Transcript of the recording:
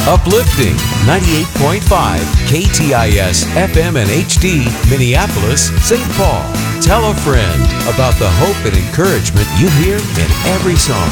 Uplifting 98.5 KTIS FM and HD, Minneapolis, St. Paul. Tell a friend about the hope and encouragement you hear in every song.